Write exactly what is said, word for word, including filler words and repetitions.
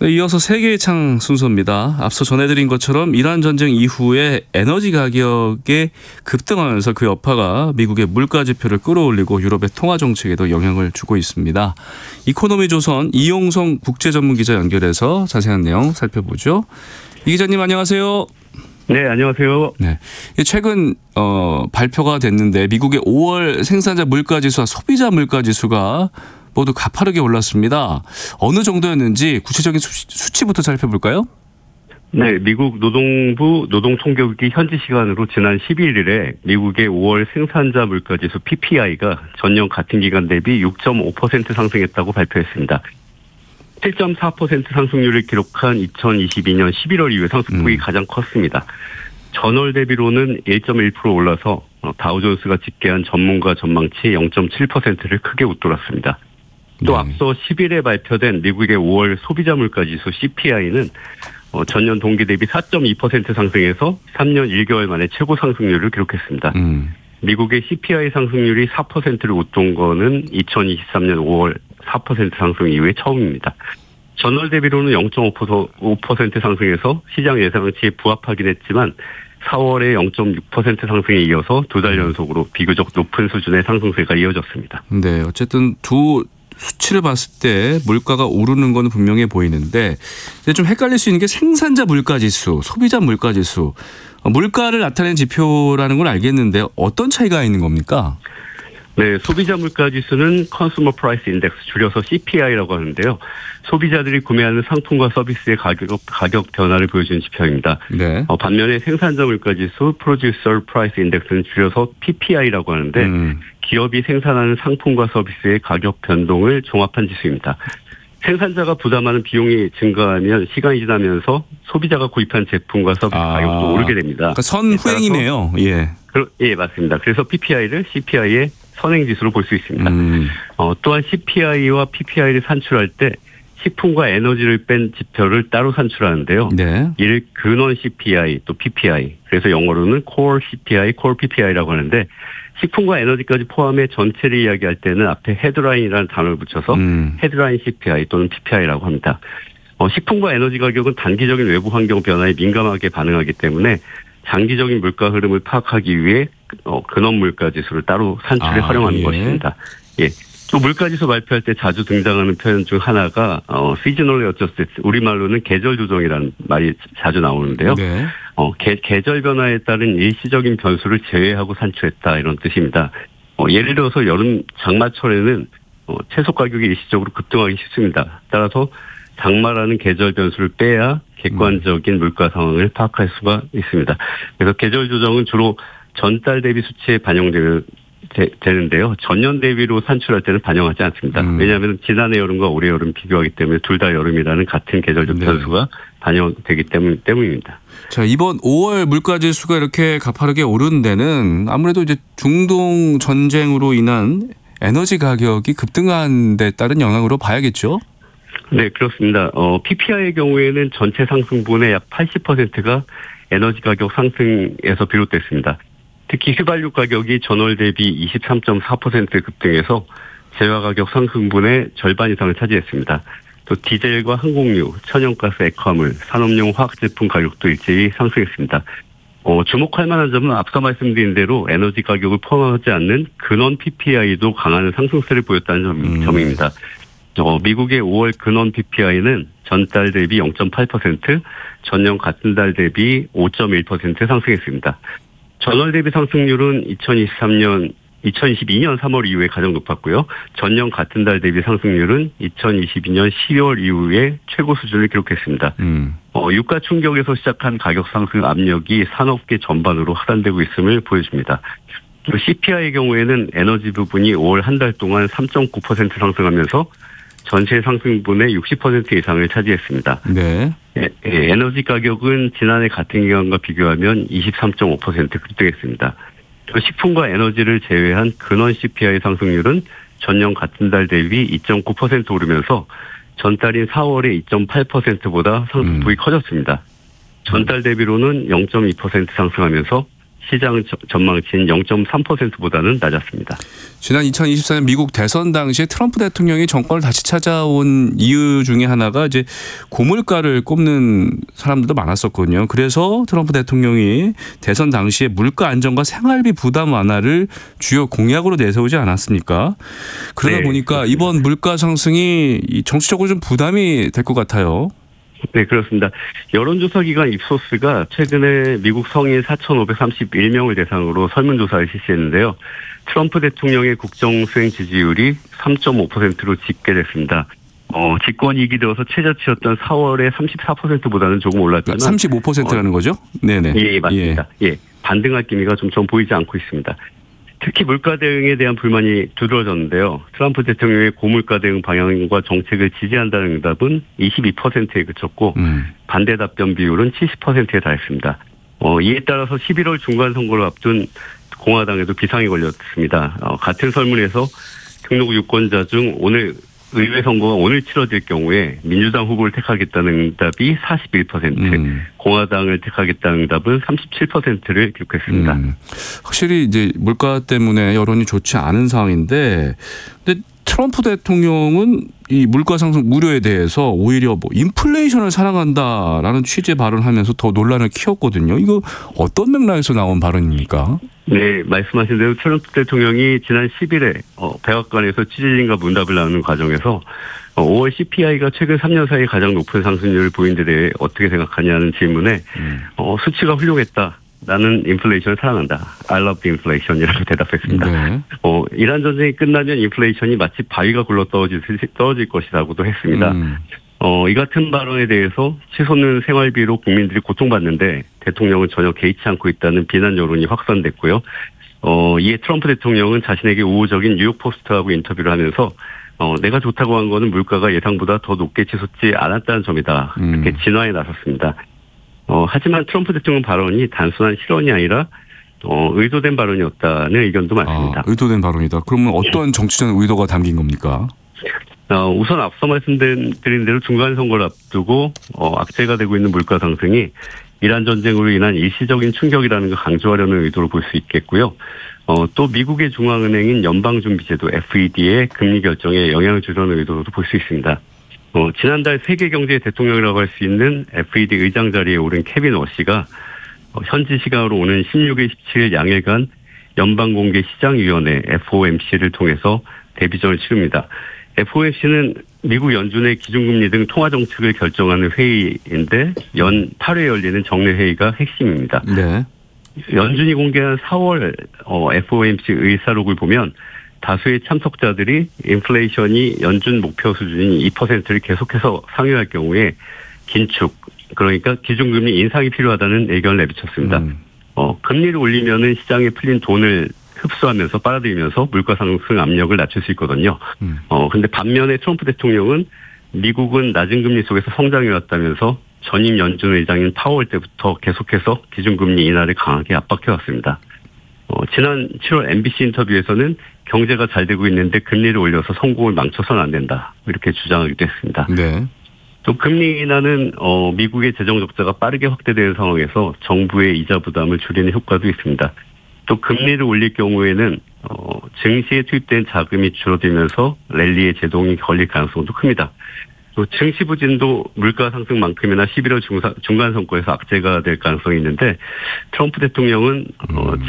네, 이어서 세계의 창 순서입니다. 앞서 전해드린 것처럼 이란 전쟁 이후에 에너지 가격이 급등하면서 그 여파가 미국의 물가 지표를 끌어올리고 유럽의 통화 정책에도 영향을 주고 있습니다. 이코노미 조선 이용성 국제전문기자 연결해서 자세한 내용 살펴보죠. 이 기자님 안녕하세요. 네, 안녕하세요. 네, 최근 어, 발표가 됐는데 미국의 오월 생산자 물가지수와 소비자 물가지수가 모두 가파르게 올랐습니다. 어느 정도였는지 구체적인 수치부터 살펴볼까요? 네, 미국 노동부 노동통계국이 현지 시간으로 지난 십일 일에 미국의 오월 생산자 물가지수 피피아이가 전년 같은 기간 대비 육 점 오 퍼센트 상승했다고 발표했습니다. 칠 점 사 퍼센트 상승률을 기록한 이천이십이 년 십일월 이후에 상승폭이 음. 가장 컸습니다. 전월 대비로는 일 점 일 퍼센트 올라서 다우존스가 집계한 전문가 전망치 영 점 칠 퍼센트를 크게 웃돌았습니다. 또 네. 앞서 십 일에 발표된 미국의 오월 소비자 물가지수 씨피아이는 전년 동기 대비 사 점 이 퍼센트 상승해서 삼 년 일 개월 만에 최고 상승률을 기록했습니다. 음. 미국의 씨피아이 상승률이 사 퍼센트를 웃돈 거는 이천이십삼 년 오월 사 퍼센트 상승 이후에 처음입니다. 전월 대비로는 영 점 오 퍼센트 상승해서 시장 예상치에 부합하긴 했지만 사월에 영 점 육 퍼센트 상승에 이어서 두 달 연속으로 비교적 높은 수준의 상승세가 이어졌습니다. 네, 어쨌든 두 수치를 봤을 때 물가가 오르는 건 분명해 보이는데 좀 헷갈릴 수 있는 게 생산자 물가지수, 소비자 물가지수, 물가를 나타내는 지표라는 걸 알겠는데 어떤 차이가 있는 겁니까? 네, 소비자 물가지수는 Consumer Price Index, 줄여서 씨피아이라고 하는데요. 소비자들이 구매하는 상품과 서비스의 가격, 가격 변화를 보여주는 지표입니다. 네. 어, 반면에 생산자 물가지수 Producer Price Index는 줄여서 피피아이라고 하는데 음. 기업이 생산하는 상품과 서비스의 가격 변동을 종합한 지수입니다. 생산자가 부담하는 비용이 증가하면 시간이 지나면서 소비자가 구입한 제품과 서비스 아. 가격도 오르게 됩니다. 그러니까 선후행이네요. 예. 예, 맞습니다. 그래서 피피아이를 씨피아이의 선행지수로 볼 수 있습니다. 음. 어, 또한 씨피아이와 피피아이를 산출할 때 식품과 에너지를 뺀 지표를 따로 산출하는데요. 네. 이를 근원 씨피아이 또 피피아이, 그래서 영어로는 Core 씨피아이, Core 피피아이라고 하는데 식품과 에너지까지 포함해 전체를 이야기할 때는 앞에 헤드라인이라는 단어를 붙여서 음. 헤드라인 씨피아이 또는 피피아이라고 합니다. 어, 식품과 에너지 가격은 단기적인 외부 환경 변화에 민감하게 반응하기 때문에 장기적인 물가 흐름을 파악하기 위해 어, 근원 물가지수를 따로 산출에 아, 활용하는 예. 것입니다. 예. 또 물가지수 발표할 때 자주 등장하는 표현 중 하나가 어, seasonally adjusted, 우리말로는 계절 조정이라는 말이 자주 나오는데요. 네. 어, 계, 계절 변화에 따른 일시적인 변수를 제외하고 산출했다, 이런 뜻입니다. 어, 예를 들어서 여름 장마철에는 어, 채소 가격이 일시적으로 급등하기 쉽습니다. 따라서 장마라는 계절 변수를 빼야 객관적인 물가 상황을 파악할 수가 있습니다. 그래서 계절 조정은 주로 전달 대비 수치에 반영되는 되는데요. 전년 대비로 산출할 때는 반영하지 않습니다. 음. 왜냐하면 지난해 여름과 올해 여름 비교하기 때문에 둘 다 여름이라는 같은 계절적 네. 변수가 반영되기 때문, 때문입니다. 자, 이번 오월 물가지수가 이렇게 가파르게 오른 데는 아무래도 이제 중동 전쟁으로 인한 에너지 가격이 급등한 데 따른 영향으로 봐야겠죠? 네, 그렇습니다. 어, 피피아이의 경우에는 전체 상승분의 약 팔십 퍼센트가 에너지 가격 상승에서 비롯됐습니다. 특히 휘발유 가격이 전월 대비 이십삼 점 사 퍼센트 급등해서 재화 가격 상승분의 절반 이상을 차지했습니다. 또 디젤과 항공유, 천연가스, 액화물, 산업용 화학제품 가격도 일제히 상승했습니다. 어, 주목할 만한 점은 앞서 말씀드린 대로 에너지 가격을 포함하지 않는 근원 피피아이도 강한 상승세를 보였다는 점, 음. 점입니다. 어, 미국의 오월 근원 피피아이는 전달 대비 영 점 팔 퍼센트, 전년 같은 달 대비 오 점 일 퍼센트 상승했습니다. 전월 대비 상승률은 이천이십삼 년, 이천이십이 년 삼월 이후에 가장 높았고요. 전년 같은 달 대비 상승률은 이천이십이 년 시월 이후에 최고 수준을 기록했습니다. 음. 어, 유가 충격에서 시작한 가격 상승 압력이 산업계 전반으로 확산되고 있음을 보여줍니다. 또 씨피아이의 경우에는 에너지 부분이 오월 한 달 동안 삼 점 구 퍼센트 상승하면서 전체 상승분의 육십 퍼센트 이상을 차지했습니다. 네. 예, 예, 에너지 가격은 지난해 같은 기간과 비교하면 이십삼 점 오 퍼센트 급등했습니다. 또 식품과 에너지를 제외한 근원 씨피아이 상승률은 전년 같은 달 대비 이 점 구 퍼센트 오르면서 전달인 사월에 이 점 팔 퍼센트보다 상승폭이 음. 커졌습니다. 전달 대비로는 영 점 이 퍼센트 상승하면서 시장 전망치인 영 점 삼 퍼센트보다는 낮았습니다. 지난 이천이십사 년 미국 대선 당시에 트럼프 대통령이 정권을 다시 찾아온 이유 중에 하나가 이제 고물가를 꼽는 사람들도 많았었거든요. 그래서 트럼프 대통령이 대선 당시에 물가 안정과 생활비 부담 완화를 주요 공약으로 내세우지 않았습니까? 그러다 네, 보니까 그렇습니다. 이번 물가 상승이 정치적으로 좀 부담이 될 것 같아요. 네, 그렇습니다. 여론조사 기관 입소스가 최근에 미국 성인 사천오백삼십일 명을 대상으로 설문조사를 실시했는데요. 트럼프 대통령의 국정수행 지지율이 삼 점 오 퍼센트로 집계됐습니다. 어, 집권 이 기 들어서 최저치였던 사월에 삼십사 퍼센트보다는 조금 올랐지만 삼십오 퍼센트라는 어, 거죠? 네네. 예, 맞습니다. 예. 예, 반등할 기미가 좀, 좀 보이지 않고 있습니다. 특히 물가 대응에 대한 불만이 두드러졌는데요. 트럼프 대통령의 고물가 대응 방향과 정책을 지지한다는 응답은 이십이 퍼센트에 그쳤고 음. 반대 답변 비율은 칠십 퍼센트에 달했습니다. 어, 이에 따라서 십일월 중간 선거를 앞둔 공화당에도 비상이 걸렸습니다. 어, 같은 설문에서 등록 유권자 중 오늘 의회 선거가 오늘 치러질 경우에 민주당 후보를 택하겠다는 응답이 사십일 퍼센트, 음. 공화당을 택하겠다는 응답은 삼십칠 퍼센트를 기록했습니다. 음. 확실히 이제 물가 때문에 여론이 좋지 않은 상황인데, 근데 트럼프 대통령은 이 물가 상승 우려에 대해서 오히려 뭐 인플레이션을 사랑한다라는 취지의 발언을 하면서 더 논란을 키웠거든요. 이거 어떤 맥락에서 나온 발언입니까? 네, 말씀하신 대로 트럼프 대통령이 지난 십일에 어, 백악관에서 취재진과 문답을 나누는 과정에서 어, 오월 씨피아이가 최근 삼 년 사이 가장 높은 상승률을 보인 데 대해 어떻게 생각하냐는 질문에 음. 어, 수치가 훌륭했다. 나는 인플레이션을 사랑한다. I love the inflation이라고 대답했습니다. 네. 어, 이란 전쟁이 끝나면 인플레이션이 마치 바위가 굴러 떨어질, 떨어질 것이라고도 했습니다. 음. 어, 이 같은 발언에 대해서 치솟는 생활비로 국민들이 고통받는데 대통령은 전혀 개의치 않고 있다는 비난 여론이 확산됐고요. 어, 이에 트럼프 대통령은 자신에게 우호적인 뉴욕포스트하고 인터뷰를 하면서 어, 내가 좋다고 한 거는 물가가 예상보다 더 높게 치솟지 않았다는 점이다. 이렇게 음. 진화에 나섰습니다. 어, 하지만 트럼프 대통령 발언이 단순한 실언이 아니라 어, 의도된 발언이었다는 의견도 많습니다. 아, 의도된 발언이다. 그러면 어떤 정치적 의도가 담긴 겁니까? 어, 우선 앞서 말씀드린 대로 중간 선거를 앞두고 어, 악재가 되고 있는 물가 상승이 이란 전쟁으로 인한 일시적인 충격이라는 걸 강조하려는 의도로 볼 수 있겠고요. 어, 또 미국의 중앙은행인 연방준비제도 에프이디의 금리 결정에 영향을 주려는 의도로도 볼 수 있습니다. 어, 지난달 세계경제의 대통령이라고 할 수 있는 에프이디 의장 자리에 오른 케빈 워시가 어, 현지 시간으로 오는 십육일, 십칠일 양일간 연방공개시장위원회 에프오엠씨를 통해서 데뷔전을 치릅니다. 에프오엠씨는 미국 연준의 기준금리 등 통화정책을 결정하는 회의인데 연 팔 회 열리는 정례회의가 핵심입니다. 네. 연준이 공개한 사월 어, 에프오엠씨 의사록을 보면 다수의 참석자들이 인플레이션이 연준 목표 수준인 이 퍼센트를 계속해서 상회할 경우에 긴축, 그러니까 기준금리 인상이 필요하다는 의견을 내비쳤습니다. 음. 어, 금리를 올리면은 시장에 풀린 돈을 흡수하면서 빨아들이면서 물가 상승 압력을 낮출 수 있거든요. 음. 어, 근데 반면에 트럼프 대통령은 미국은 낮은 금리 속에서 성장해 왔다면서 전임 연준 의장인 파월 때부터 계속해서 기준금리 인하를 강하게 압박해 왔습니다. 어, 지난 칠월 엠비씨 인터뷰에서는 경제가 잘 되고 있는데 금리를 올려서 성공을 망쳐서는 안 된다. 이렇게 주장하기도 했습니다. 네. 또 금리 인하는 어, 미국의 재정 적자가 빠르게 확대되는 상황에서 정부의 이자 부담을 줄이는 효과도 있습니다. 또 금리를 올릴 경우에는 어, 증시에 투입된 자금이 줄어들면서 랠리의 제동이 걸릴 가능성도 큽니다. 또 증시 부진도 물가 상승만큼이나 십일월 중사, 중간 선거에서 악재가 될 가능성이 있는데 트럼프 대통령은 어,